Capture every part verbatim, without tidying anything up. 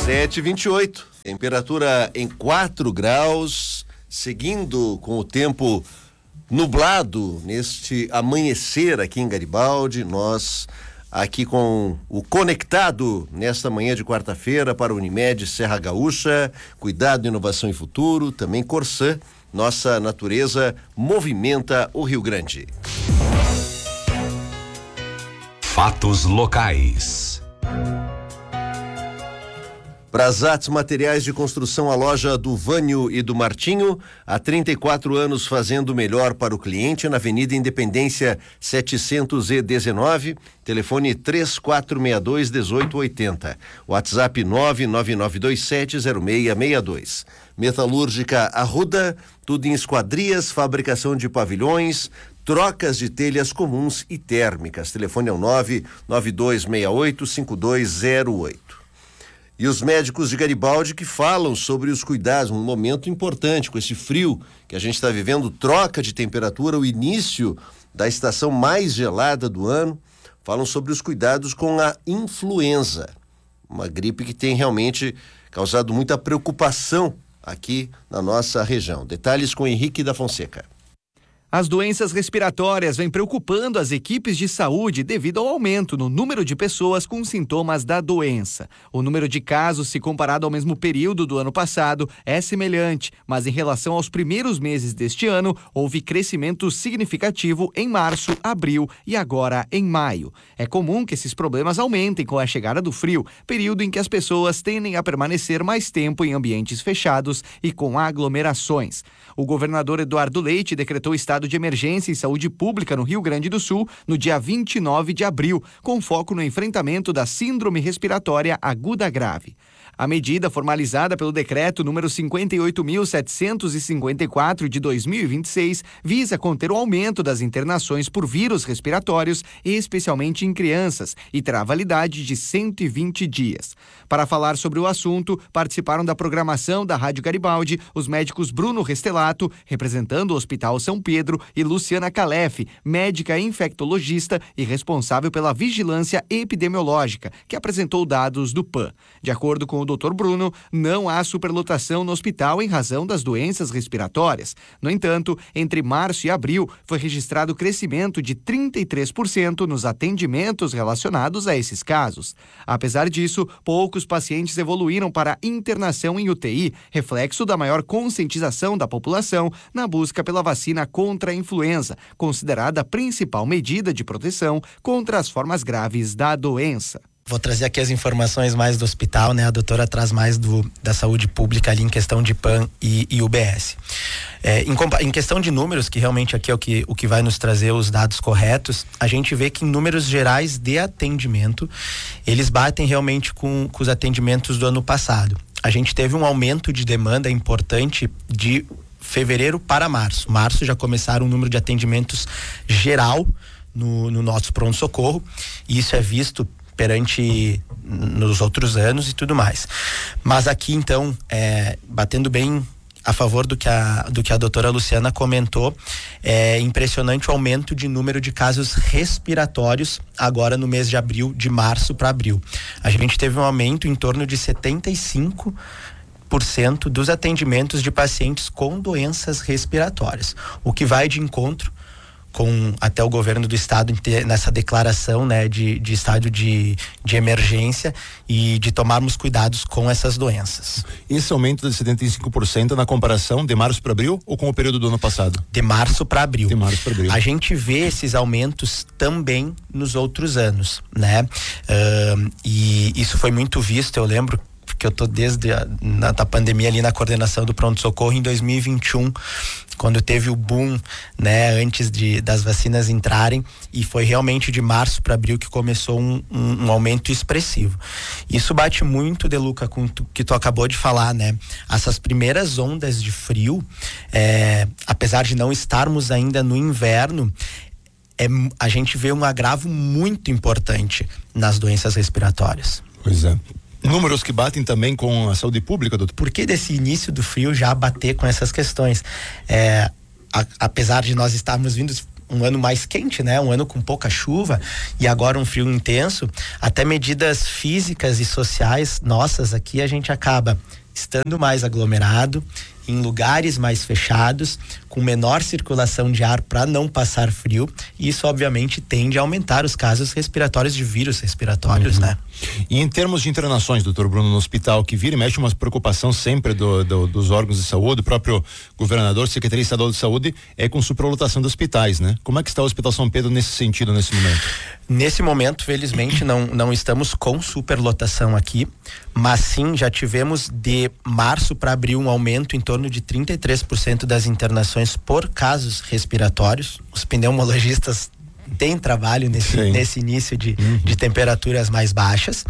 sete e vinte e oito, temperatura em quatro graus, seguindo com o tempo nublado neste amanhecer aqui em Garibaldi. Nós aqui com o Conectado nesta manhã de quarta-feira para Unimed Serra Gaúcha, Cuidado, Inovação e Futuro, também Corsã, nossa natureza movimenta o Rio Grande. Fatos locais. Brasats Materiais de Construção, a loja do Vânio e do Martinho, há trinta e quatro anos fazendo o melhor para o cliente, na Avenida Independência setecentos e dezenove, telefone três quatro seis dois um oito oito zero, WhatsApp nove nove nove dois sete zero seis seis dois. Metalúrgica Arruda, tudo em esquadrias, fabricação de pavilhões, trocas de telhas comuns e térmicas. Telefone é o nove nove dois seis oito cinco dois zero oito. E os médicos de Garibaldi que falam sobre os cuidados, um momento importante com esse frio que a gente está vivendo, troca de temperatura, o início da estação mais gelada do ano, falam sobre os cuidados com a influenza, uma gripe que tem realmente causado muita preocupação aqui na nossa região. Detalhes com Henrique da Fonseca. As doenças respiratórias vêm preocupando as equipes de saúde devido ao aumento no número de pessoas com sintomas da doença. O número de casos, se comparado ao mesmo período do ano passado, é semelhante, mas em relação aos primeiros meses deste ano, houve crescimento significativo em março, abril e agora em maio. É comum que esses problemas aumentem com a chegada do frio, período em que as pessoas tendem a permanecer mais tempo em ambientes fechados e com aglomerações. O governador Eduardo Leite decretou estado de emergência em saúde pública no Rio Grande do Sul no dia vinte e nove de abril, com foco no enfrentamento da síndrome respiratória aguda grave. A medida, formalizada pelo decreto número cinquenta e oito mil setecentos e cinquenta e quatro de dois mil e vinte e seis, visa conter o aumento das internações por vírus respiratórios, especialmente em crianças, e terá validade de cento e vinte dias. Para falar sobre o assunto, participaram da programação da Rádio Garibaldi os médicos Bruno Restelato, representando o Hospital São Pedro, e Luciana Calef, médica infectologista e responsável pela vigilância epidemiológica, que apresentou dados do P A N. De acordo com o doutor Bruno, não há superlotação no hospital em razão das doenças respiratórias. No entanto, entre março e abril, foi registrado crescimento de trinta e três por cento nos atendimentos relacionados a esses casos. Apesar disso, poucos pacientes evoluíram para internação em U T I, reflexo da maior conscientização da população na busca pela vacina contra a influenza, considerada a principal medida de proteção contra as formas graves da doença. Vou trazer aqui as informações mais do hospital, né? A doutora traz mais do, da saúde pública ali em questão de P A N e, e U B S. É, em, em questão de números, que realmente aqui é o que, o que vai nos trazer os dados corretos, a gente vê que em números gerais de atendimento, eles batem realmente com, com os atendimentos do ano passado. A gente teve um aumento de demanda importante de fevereiro para março. Março já começaram um número de atendimentos geral no, no nosso pronto-socorro, e isso é visto perante nos outros anos e tudo mais. Mas aqui então, é, batendo bem a favor do que a, do que a doutora Luciana comentou, é impressionante o aumento de número de casos respiratórios agora no mês de abril, de março para abril. A gente teve um aumento em torno de setenta e cinco por cento dos atendimentos de pacientes com doenças respiratórias, o que vai de encontro com até o governo do estado nessa declaração, né, de, de estado de, de emergência e de tomarmos cuidados com essas doenças. Esse aumento de setenta e cinco por cento na comparação de março para abril ou com o período do ano passado? De março para abril. De março para abril. A gente vê esses aumentos também nos outros anos, né? Uh, e isso foi muito visto, eu lembro que eu tô desde a na, da pandemia ali na coordenação do pronto-socorro em dois mil e vinte e um, quando teve o boom, né, antes de, das vacinas entrarem, e foi realmente de março para abril que começou um, um, um aumento expressivo. Isso bate muito, De Luca, com o que tu acabou de falar, né? Essas primeiras ondas de frio, é, apesar de não estarmos ainda no inverno, é, a gente vê um agravo muito importante nas doenças respiratórias. Pois é. Números que batem também com a saúde pública, doutor? Por que desse início do frio já bater com essas questões? É, a, apesar de nós estarmos vindo um ano mais quente, né? Um ano com pouca chuva e agora um frio intenso, até medidas físicas e sociais nossas aqui a gente acaba estando mais aglomerado, em lugares mais fechados, com menor circulação de ar para não passar frio, e isso obviamente tende a aumentar os casos respiratórios de vírus respiratórios, uhum. né? E em termos de internações, doutor Bruno, no hospital, que vira e mexe uma preocupação sempre do, do, dos órgãos de saúde, o próprio governador, Secretaria Estadual de Saúde, é com superlotação de hospitais, né? Como é que está o Hospital São Pedro nesse sentido, nesse momento? Nesse momento, felizmente, não, não estamos com superlotação aqui, mas sim, já tivemos de março para abril um aumento em torno de trinta e três por cento das internações por casos respiratórios. Os pneumologistas têm trabalho nesse, nesse início de, uhum. de temperaturas mais baixas.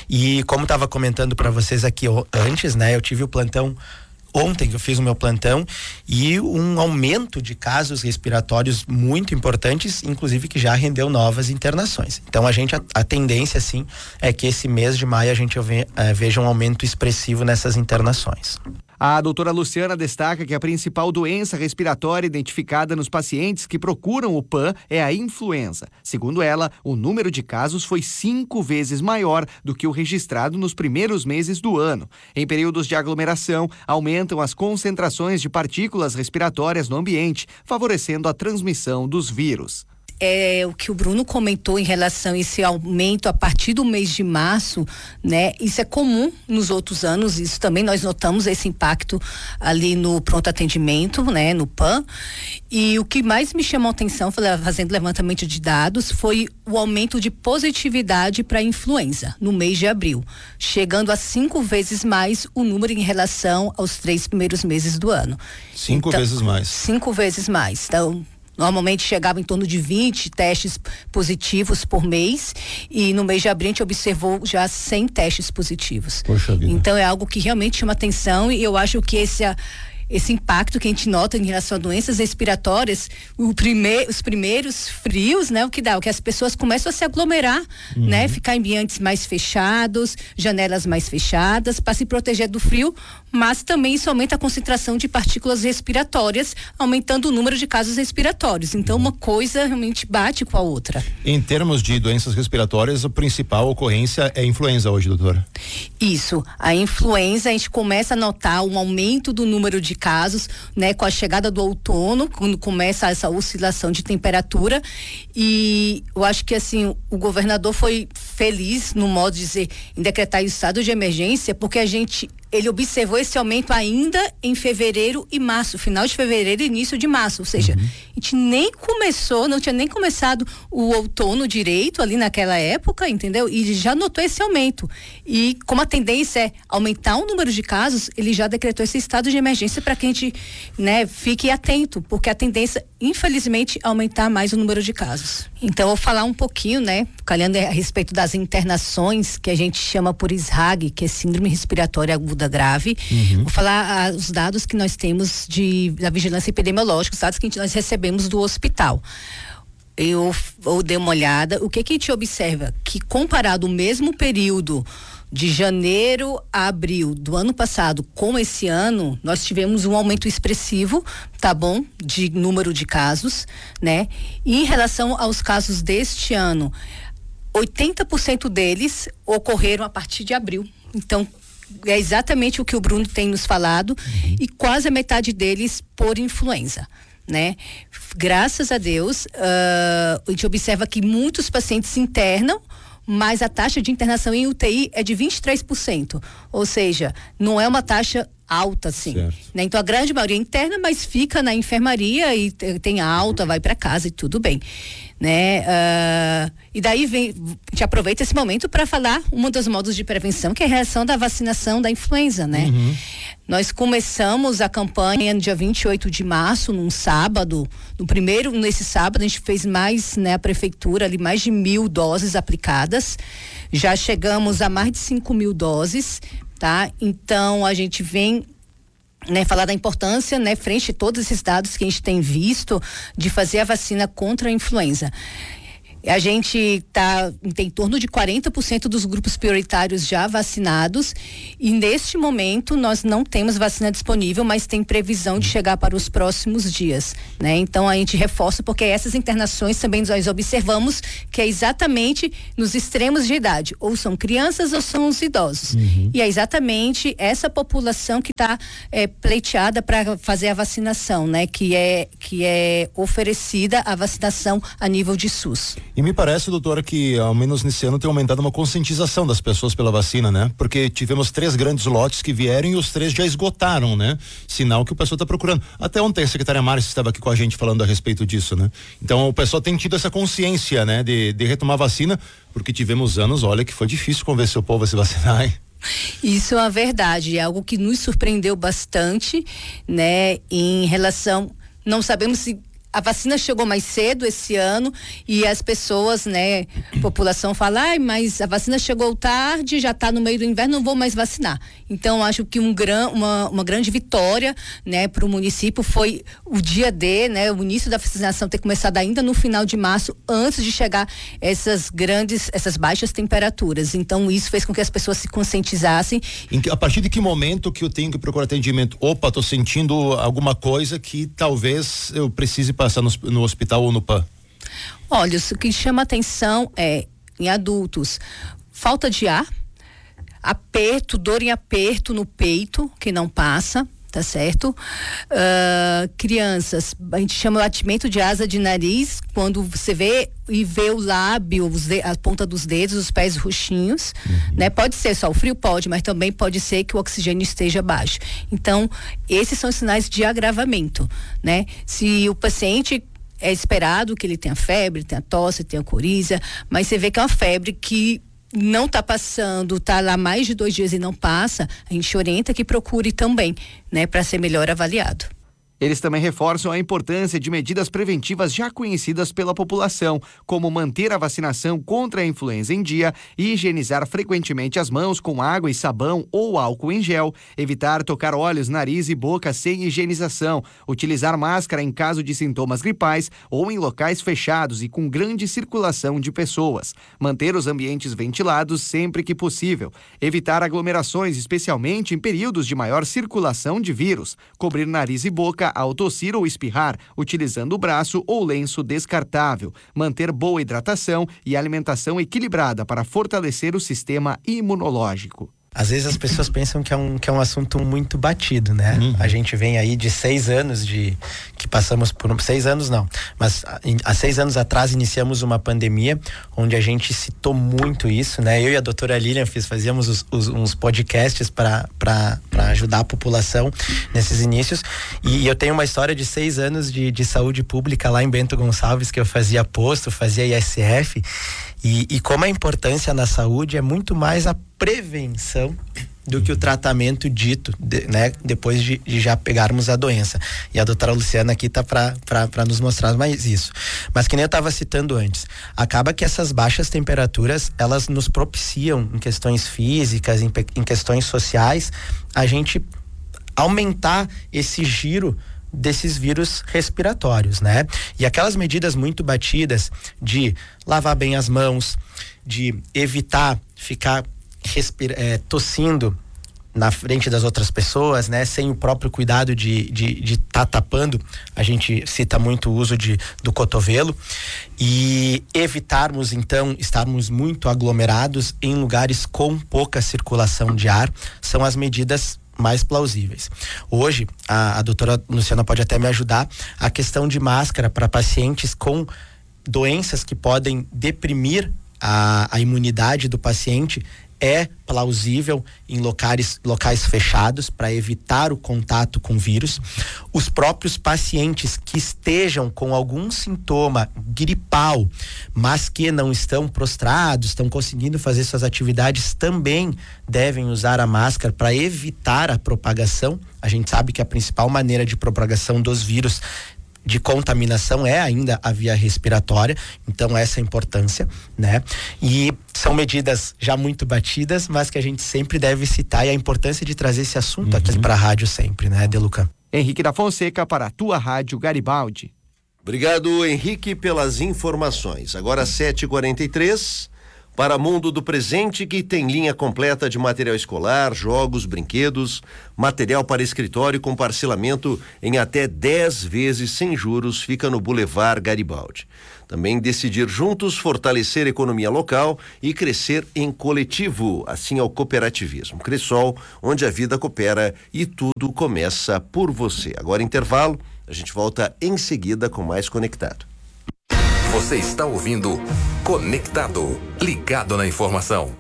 E como estava comentando para vocês aqui antes, né? Eu tive o plantão ontem, que eu fiz o meu plantão, e um aumento de casos respiratórios muito importantes, inclusive que já rendeu novas internações. Então a gente, a, a tendência sim é que esse mês de maio a gente ve, é, veja um aumento expressivo nessas internações. A doutora Luciana destaca que a principal doença respiratória identificada nos pacientes que procuram o P A N é a influenza. Segundo ela, o número de casos foi cinco vezes maior do que o registrado nos primeiros meses do ano. Em períodos de aglomeração, aumentam as concentrações de partículas respiratórias no ambiente, favorecendo a transmissão dos vírus. É, o que o Bruno comentou em relação a esse aumento a partir do mês de março, né? Isso é comum nos outros anos, isso também nós notamos esse impacto ali no pronto atendimento, né? No P A N. E o que mais me chamou a atenção, fazendo levantamento de dados, foi o aumento de positividade para a influenza no mês de abril, chegando a cinco vezes mais o número em relação aos três primeiros meses do ano. Cinco então, vezes mais. Cinco vezes mais. Então, normalmente chegava em torno de vinte testes positivos por mês, e no mês de abril a gente observou já cem testes positivos. Poxa vida. Então é algo que realmente chama atenção, e eu acho que esse, esse impacto que a gente nota em relação a doenças respiratórias, o prime, os primeiros frios, né? O que dá? O que as pessoas começam a se aglomerar, uhum. né? Ficar em ambientes mais fechados, janelas mais fechadas, para se proteger do frio, mas também isso aumenta a concentração de partículas respiratórias, aumentando o número de casos respiratórios. Então, uma coisa realmente bate com a outra. Em termos de doenças respiratórias, a principal ocorrência é a influenza hoje, doutora? Isso. A influenza, a gente começa a notar um aumento do número de casos, né? Com a chegada do outono, quando começa essa oscilação de temperatura, e eu acho que, assim, o governador foi feliz, no modo de dizer, em decretar o estado de emergência, porque a gente ele observou esse aumento ainda em fevereiro e março, final de fevereiro e início de março, ou seja, uhum. a gente nem começou, não tinha nem começado o outono direito ali naquela época, entendeu? E já notou esse aumento. E como a tendência é aumentar o número de casos, ele já decretou esse estado de emergência para que a gente, né, fique atento, porque a tendência, infelizmente, é aumentar mais o número de casos. Então, eu vou falar um pouquinho, né, calhando a respeito das internações, que a gente chama por S R A G, que é Síndrome Respiratória Aguda Grave. Uhum. Vou falar ah, os dados que nós temos de, da vigilância epidemiológica, os dados que a gente, nós recebemos do hospital. Eu, eu dei uma olhada, o que que a gente observa? Que comparado o mesmo período de janeiro a abril do ano passado com esse ano, nós tivemos um aumento expressivo, tá bom? De número de casos, né? E em relação aos casos deste ano, oitenta por cento deles ocorreram a partir de abril. Então, é exatamente o que o Bruno tem nos falado, uhum. e quase a metade deles por influenza, né? Graças a Deus, uh, a gente observa que muitos pacientes se internam, mas a taxa de internação em U T I é de vinte e três por cento, ou seja, não é uma taxa alta, assim, né? Então a grande maioria é interna, mas fica na enfermaria e tem alta, vai para casa e tudo bem, né? Uh, e daí vem, a gente aproveita esse momento para falar um dos modos de prevenção, que é a reação da vacinação da influenza, né? Uhum. Nós começamos a campanha no dia vinte e oito de março, num sábado, no primeiro, nesse sábado a gente fez mais, né, a prefeitura ali, mais de mil doses aplicadas, já chegamos a mais de cinco mil doses, tá? Então a gente vem, né, falar da importância, né, frente a todos esses dados que a gente tem visto, de fazer a vacina contra a influenza. A gente tá, tem em torno de quarenta por cento dos grupos prioritários já vacinados e neste momento nós não temos vacina disponível, mas tem previsão de chegar para os próximos dias, né? Então a gente reforça porque essas internações também nós observamos que é exatamente nos extremos de idade, ou são crianças ou são os idosos. Uhum. E é exatamente essa população que está é, pleiteada para fazer a vacinação, né? Que é, que é oferecida a vacinação a nível de SUS. E me parece, doutora, que ao menos nesse ano tem aumentado uma conscientização das pessoas pela vacina, né? Porque tivemos três grandes lotes que vieram e os três já esgotaram, né? Sinal que o pessoal está procurando. Até ontem a secretária Márcia estava aqui com a gente falando a respeito disso, né? Então o pessoal tem tido essa consciência, né? De, de retomar a vacina, porque tivemos anos, olha, que foi difícil convencer o povo a se vacinar, hein? Isso é uma verdade, é algo que nos surpreendeu bastante, né? Em relação, não sabemos se a vacina chegou mais cedo esse ano e as pessoas, né, a população fala, ai, mas a vacina chegou tarde, já está no meio do inverno, não vou mais vacinar. Então, acho que um gran, uma, uma grande vitória, né, para o município foi o dia D, né, o início da vacinação ter começado ainda no final de março, antes de chegar essas grandes, essas baixas temperaturas. Então, isso fez com que as pessoas se conscientizassem. Em que, a partir de que momento que eu tenho que procurar atendimento? Opa, tô sentindo alguma coisa que talvez eu precise passar no, no hospital ou no P A? Olha, o que chama atenção é, em adultos, falta de ar, aperto, dor em aperto no peito, que não passa, tá certo? Uh, crianças, a gente chama o batimento de asa de nariz, quando você vê e vê o lábio, os de, a ponta dos dedos, os pés roxinhos, uhum. né? Pode ser só o frio, pode, mas também pode ser que o oxigênio esteja baixo. Então, esses são sinais de agravamento, né? Se o paciente é esperado que ele tenha febre, tenha tosse, tenha coriza, mas você vê que é uma febre que não está passando, está lá mais de dois dias e não passa, a gente orienta que procure também, né, para ser melhor avaliado. Eles também reforçam a importância de medidas preventivas já conhecidas pela população, como manter a vacinação contra a influenza em dia e higienizar frequentemente as mãos com água e sabão ou álcool em gel, evitar tocar olhos, nariz e boca sem higienização, utilizar máscara em caso de sintomas gripais ou em locais fechados e com grande circulação de pessoas, manter os ambientes ventilados sempre que possível, evitar aglomerações, especialmente em períodos de maior circulação de vírus, cobrir nariz e boca ao tossir ou espirrar, utilizando o braço ou lenço descartável, manter boa hidratação e alimentação equilibrada para fortalecer o sistema imunológico. Às vezes as pessoas pensam que é um, que é um assunto muito batido, né? Uhum. A gente vem aí de seis anos de que passamos por seis anos não, mas há seis anos atrás iniciamos uma pandemia onde a gente citou muito isso, né? Eu e a doutora Lilian fiz, fazíamos os, os, uns podcasts para para ajudar a população nesses inícios e eu tenho uma história de seis anos de, de saúde pública lá em Bento Gonçalves que eu fazia posto, fazia I S F. E, e como a importância na saúde é muito mais a prevenção do que o tratamento dito, de, né, depois de, de já pegarmos a doença. E a doutora Luciana aqui tá para nos mostrar mais isso. Mas que nem eu estava citando antes, acaba que essas baixas temperaturas, elas nos propiciam em questões físicas, em, em questões sociais, a gente aumentar esse giro desses vírus respiratórios, né? E aquelas medidas muito batidas de lavar bem as mãos, de evitar ficar respira, é, tossindo na frente das outras pessoas, né? Sem o próprio cuidado de de de tá tapando, a gente cita muito o uso de do cotovelo e evitarmos então estarmos muito aglomerados em lugares com pouca circulação de ar, são as medidas mais plausíveis. Hoje, a, a doutora Luciana pode até me ajudar, a questão de máscara para pacientes com doenças que podem deprimir a, a imunidade do paciente é plausível em locais, locais fechados para evitar o contato com vírus. Os próprios pacientes que estejam com algum sintoma gripal, mas que não estão prostrados, estão conseguindo fazer suas atividades, também devem usar a máscara para evitar a propagação. A gente sabe que a principal maneira de propagação dos vírus de contaminação é ainda a via respiratória, então essa é a importância, né? E são medidas já muito batidas, mas que a gente sempre deve citar, e a importância de trazer esse assunto uhum. aqui para a rádio sempre, né, Deluca? Henrique da Fonseca para a tua rádio Garibaldi. Obrigado, Henrique, pelas informações. Agora sete e quarenta e três. Para Mundo do Presente, que tem linha completa de material escolar, jogos, brinquedos, material para escritório com parcelamento em até dez vezes sem juros, fica no Boulevard Garibaldi. Também decidir juntos, fortalecer a economia local e crescer em coletivo, assim é o cooperativismo. Cressol, onde a vida coopera e tudo começa por você. Agora intervalo, a gente volta em seguida com mais Conectado. Você está ouvindo Conectado, ligado na informação.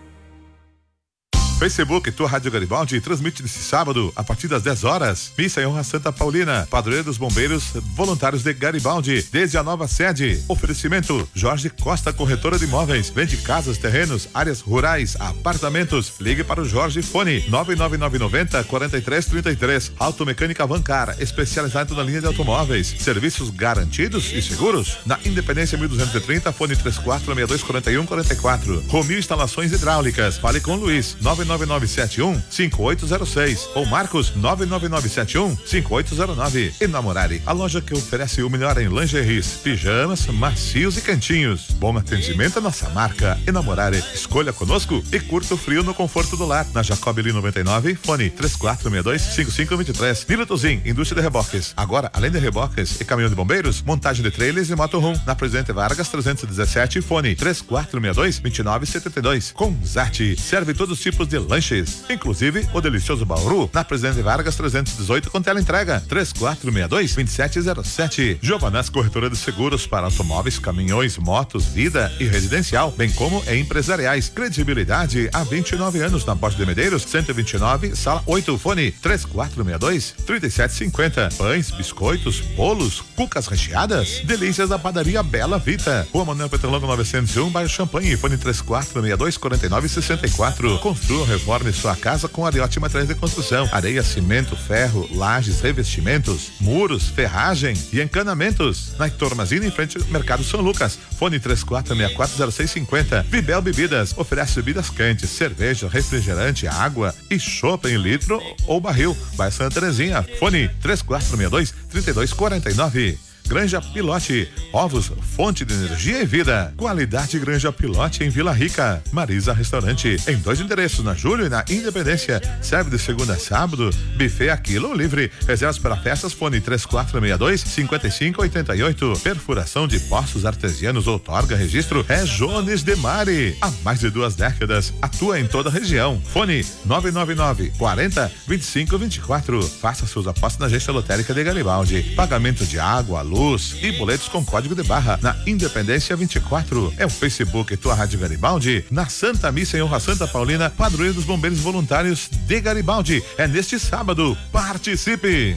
Facebook, tua Rádio Garibaldi, transmite nesse sábado, a partir das dez horas, missa em honra a Santa Paulina, padroeiro dos bombeiros voluntários de Garibaldi, desde a nova sede. Oferecimento, Jorge Costa, corretora de imóveis, vende casas, terrenos, áreas rurais, apartamentos. Ligue para o Jorge, fone nove nove nove nove zero, quatro três três três. Automecânica Vancar, especializado na linha de automóveis, serviços garantidos e seguros. Na Independência mil duzentos e trinta, fone três quatro seis dois quatro um quatro quatro. Romil Instalações Hidráulicas, fale com Luiz, nove nove nove sete um cinco oito zero seis ou Marcos nove nove nove sete um cinco oito zero nove. Enamorare, a loja que oferece o melhor em lingeries, pijamas, macios e cantinhos. Bom atendimento à nossa marca. Enamorare, escolha conosco e curta o frio no conforto do lar. Na Jacob Lee noventa e nove, fone três quatro seis dois cinco cinco dois três. Nilo Tuzin, indústria de reboques. Agora, além de reboques e caminhão de bombeiros, montagem de trailers e motorhome. Na Presidente Vargas trezentos e dezessete, fone três quatro seis dois dois nove sete dois. Com Zati, serve todos os tipos de lanches, inclusive o delicioso Bauru, na Presidente Vargas trezentos e dezoito, com tela entrega três quatro seis dois dois sete zero sete. Giovanas Corretora de Seguros para automóveis, caminhões, motos, vida e residencial, bem como em empresariais. Credibilidade há vinte e nove anos, na Borda de Medeiros, cento e vinte e nove, sala oito, fone três quatro seis dois três sete cinco zero. Pães, biscoitos, bolos, cucas recheadas, delícias da padaria Bela Vita. Rua Manuel Petrolongo novecentos e um, bairro Champanhe, fone três quatro seis dois quatro nove seis quatro. Construa, reforme sua casa com Ariote Materiais de Construção. Areia, cimento, ferro, lajes, revestimentos, muros, ferragem e encanamentos. Na Heitor Mazini, em frente ao Mercado São Lucas. Fone três quatro seis quatro zero seis cinco zero. Vibel Bebidas, oferece bebidas quentes, cerveja, refrigerante, água e chopp em litro ou barril. Vai Santa Terezinha. Fone três quatro seis dois três dois quatro nove. Granja Pilote, ovos, fonte de energia e vida. Qualidade Granja Pilote em Vila Rica. Marisa Restaurante, em dois endereços, na Júlio e na Independência. Serve de segunda a sábado, buffet a quilo livre. Reservas para festas, fone três quatro seis dois cinco cinco oito oito. Perfuração de poços artesianos, outorga, registro é Jones de Mari. Há mais de duas décadas, atua em toda a região. Fone nove nove nove quarenta vinte e cinco vinte e quatro. Faça suas apostas na agência lotérica de Garibaldi. Pagamento de água, luz e boletos com código de barra na Independência vinte e quatro. É o Facebook Tua Rádio Garibaldi. Na Santa Missa em honra a Santa Paulina, padroeiro dos bombeiros voluntários de Garibaldi. É neste sábado. Participe!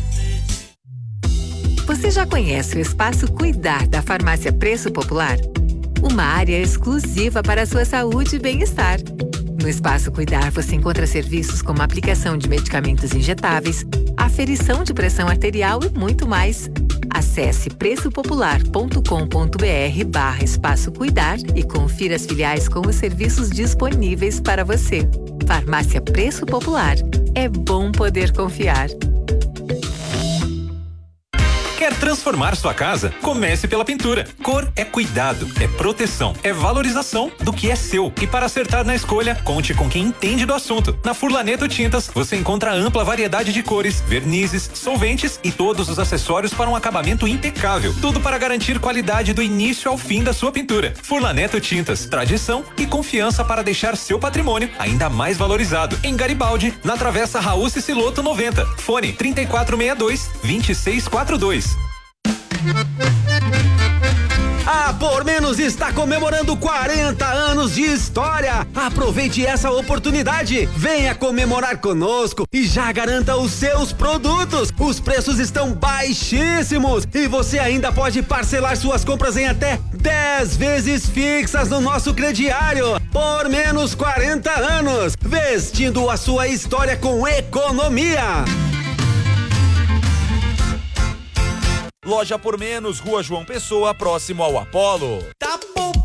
Você já conhece o Espaço Cuidar da Farmácia Preço Popular? Uma área exclusiva para a sua saúde e bem-estar. No Espaço Cuidar você encontra serviços como aplicação de medicamentos injetáveis, aferição de pressão arterial e muito mais. Acesse preçopopular.com.br barra Espaço Cuidar e confira as filiais com os serviços disponíveis para você. Farmácia Preço Popular. É bom poder confiar. Quer transformar sua casa? Comece pela pintura. Cor é cuidado, é proteção, é valorização do que é seu. E para acertar na escolha, conte com quem entende do assunto. Na Furlaneto Tintas, você encontra ampla variedade de cores, vernizes, solventes e todos os acessórios para um acabamento impecável. Tudo para garantir qualidade do início ao fim da sua pintura. Furlaneto Tintas, tradição e confiança para deixar seu patrimônio ainda mais valorizado. Em Garibaldi, na Travessa Raul Ciciloto noventa. Fone trinta e quatro sessenta e dois vinte e seis quarenta e dois. A Por Menos está comemorando quarenta anos de história. Aproveite essa oportunidade. Venha comemorar conosco e já garanta os seus produtos. Os preços estão baixíssimos e você ainda pode parcelar suas compras em até dez vezes fixas no nosso crediário. Por Menos quarenta anos, vestindo a sua história com economia. Loja Por Menos, Rua João Pessoa, próximo ao Apolo. Tá poupando